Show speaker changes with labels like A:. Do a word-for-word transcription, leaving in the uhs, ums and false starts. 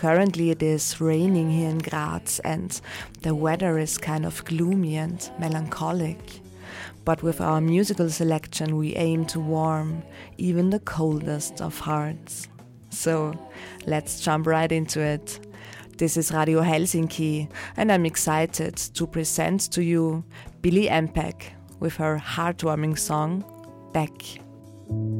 A: Currently it is raining here in Graz and the weather is kind of gloomy and melancholic. But with our musical selection we aim to warm even the coldest of hearts. So let's jump right into it. This is Radio Helsinki and I'm excited to present to you Billy Empeck with her heartwarming song, Back.